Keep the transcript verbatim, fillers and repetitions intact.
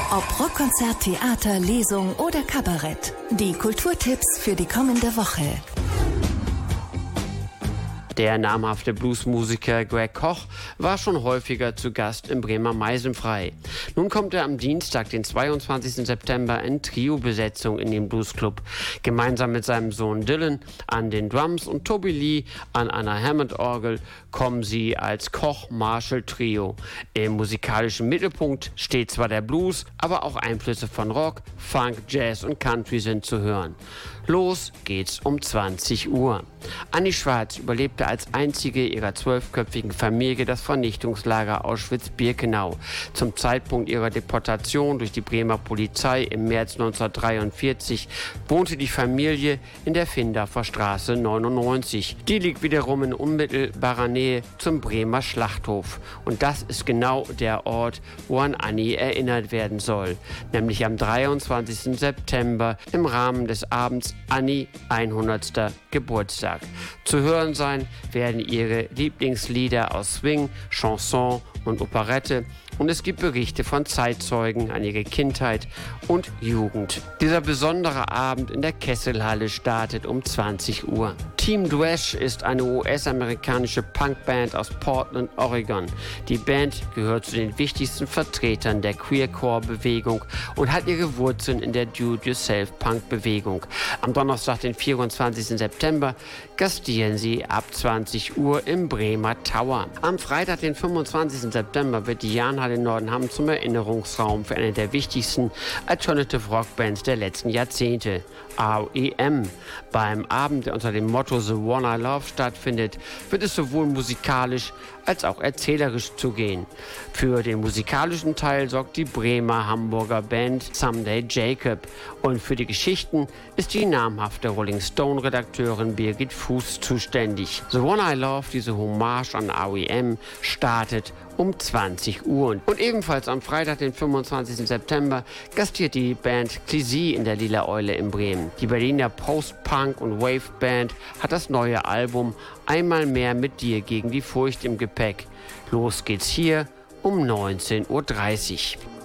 Ob Rockkonzert, Theater, Lesung oder Kabarett. Die Kulturtipps für die kommende Woche. Der namhafte Bluesmusiker Greg Koch war schon häufiger zu Gast im Bremer Meisenfrei. Nun kommt er am Dienstag, den zweiundzwanzigsten September, in Trio-Besetzung in den Bluesclub. Gemeinsam mit seinem Sohn Dylan an den Drums und Toby Lee an einer Hammond-Orgel kommen sie als Koch-Marshall-Trio. Im musikalischen Mittelpunkt steht zwar der Blues, aber auch Einflüsse von Rock, Funk, Jazz und Country sind zu hören. Los geht's um zwanzig Uhr. Annie Schwarz überlebte als einzige ihrer zwölfköpfigen Familie das Vernichtungslager Auschwitz-Birkenau. Zum Zeitpunkt ihrer Deportation durch die Bremer Polizei im März neunzehnhundertdreiundvierzig wohnte die Familie in der Findorfer Straße neunundneunzig. Die liegt wiederum in unmittelbarer Nähe zum Bremer Schlachthof. Und das ist genau der Ort, wo an Annie erinnert werden soll. Nämlich am dreiundzwanzigsten September im Rahmen des Abends Annie hundertsten Geburtstag. Zu hören sein werden ihre Lieblingslieder aus Swing, Chanson und Operette, und es gibt Berichte von Zeitzeugen an ihre Kindheit und Jugend. Dieser besondere Abend in der Kesselhalle startet um zwanzig Uhr. Team Dwesh ist eine U S-amerikanische Punkband aus Portland, Oregon. Die Band gehört zu den wichtigsten Vertretern der Queercore-Bewegung und hat ihre Wurzeln in der Do-it-yourself-Punk-Bewegung. Am Donnerstag, den vierundzwanzigsten September, gastieren sie ab zwanzig Uhr im Bremer Tower. Am Freitag, den fünfundzwanzigsten September, wird die Jahnhalle in Nordenham zum Erinnerungsraum für eine der wichtigsten Alternative Rock Bands der letzten Jahrzehnte, R E M. Beim Abend, der unter dem Motto The One I Love stattfindet, wird es sowohl musikalisch als auch erzählerisch zugehen. Für den musikalischen Teil sorgt die Bremer Hamburger Band Someday Jacob, und für die Geschichten ist die namhafte Rolling Stone-Redakteurin Birgit Fuß zuständig. The One I Love, diese Hommage an R E M, startet um zwanzig Uhr. Und ebenfalls am Freitag, den fünfundzwanzigsten September, gastiert die Band Clizy in der Lila Eule in Bremen. Die Berliner Post-Punk- und Wave-Band hat das neue Album Einmal mehr mit dir gegen die Furcht im Gepäck. Los geht's hier um neunzehn Uhr dreißig.